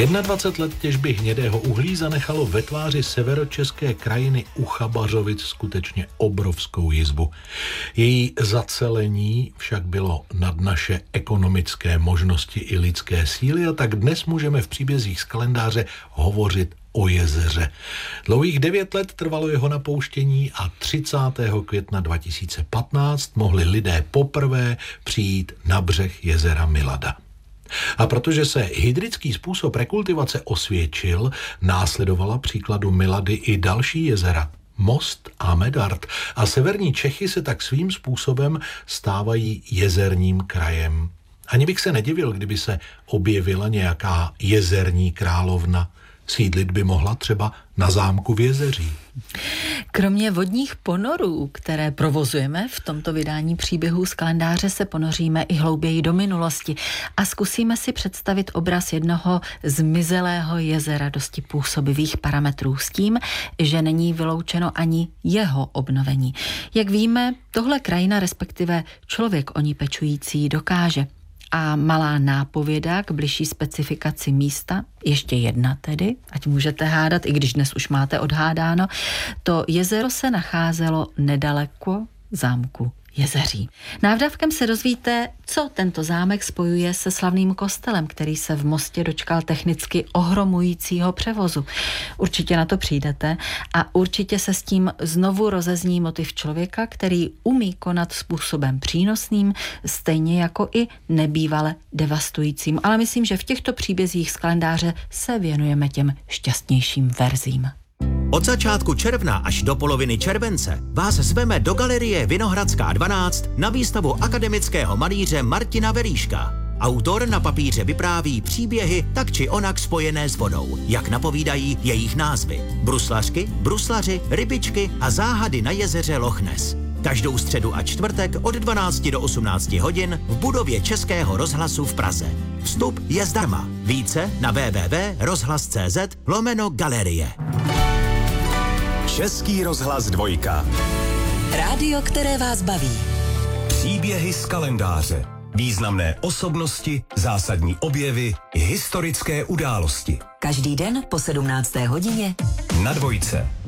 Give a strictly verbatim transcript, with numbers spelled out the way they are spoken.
dvacet jedna let těžby hnědého uhlí zanechalo ve tváři severočeské krajiny u Chabařovic skutečně obrovskou jizvu. Její zacelení však bylo nad naše ekonomické možnosti i lidské síly, a tak dnes můžeme v příbězích z kalendáře hovořit o jezeře. Dlouhých devět let trvalo jeho napouštění a třicátého května dva tisíce patnáct mohli lidé poprvé přijít na břeh jezera Milada. A protože se hydrický způsob rekultivace osvědčil, následovala příkladu Milady i další jezera, Most a Medard, a severní Čechy se tak svým způsobem stávají jezerním krajem. Ani bych se nedivil, kdyby se objevila nějaká jezerní královna. Sídlit by mohla třeba na zámku v Jezeří. Kromě vodních ponorů, které provozujeme v tomto vydání příběhů z kalendáře, se ponoříme i hlouběji do minulosti a zkusíme si představit obraz jednoho zmizelého jezera dosti působivých parametrů s tím, že není vyloučeno ani jeho obnovení. Jak víme, tohle krajina, respektive člověk o ní pečující, dokáže. A malá nápověda k bližší specifikaci místa, ještě jedna tedy, ať můžete hádat, i když dnes už máte odhádáno, to jezero se nacházelo nedaleko zámku Jezeří. Návdavkem se dozvíte, co tento zámek spojuje se slavným kostelem, který se v Mostě dočkal technicky ohromujícího převozu. Určitě na to přijdete a určitě se s tím znovu rozezní motiv člověka, který umí konat způsobem přínosným, stejně jako i nebývale devastujícím. Ale myslím, že v těchto příbězích z kalendáře se věnujeme těm šťastnějším verzím. Od začátku června až do poloviny července vás zveme do galerie Vinohradská dvanáct na výstavu akademického malíře Martina Veríška. Autor na papíře vypráví příběhy tak či onak spojené s vodou, jak napovídají jejich názvy. Bruslařky, bruslaři, rybičky a záhady na jezeře Loch Ness. Každou středu a čtvrtek od dvanácti do osmnácti hodin v budově Českého rozhlasu v Praze. Vstup je zdarma. Více na w w w tečka rozhlas tečka c z lomeno galerie. Český rozhlas dvojka. Rádio, které vás baví. Příběhy z kalendáře. Významné osobnosti, zásadní objevy, historické události. Každý den po sedmnácté hodině na dvojce.